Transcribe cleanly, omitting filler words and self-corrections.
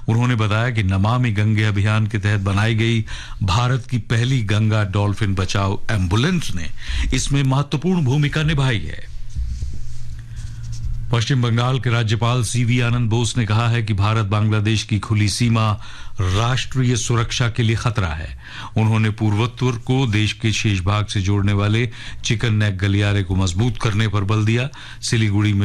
उन्होंने बताया कि नमामि गंगे अभियान के तहत बनाई गई भारत की पहली गंगा डॉल्फिन बचाओ एम्बुलेंस ने इसमें महत्वपूर्ण भूमिका निभाई है। पश्चिम बंगाल के राज्यपाल सीवी आनंद बोस ने कहा है कि भारत बांग्लादेश की खुली सीमा राष्ट्रीय सुरक्षा के लिए खतरा है। उन्होंने पूर्वोत्तर को देश के शेष भाग से जोड़ने वाले चिकन नेक गलियारे को मजबूत करने पर बल दिया। सिलीगुड़ी में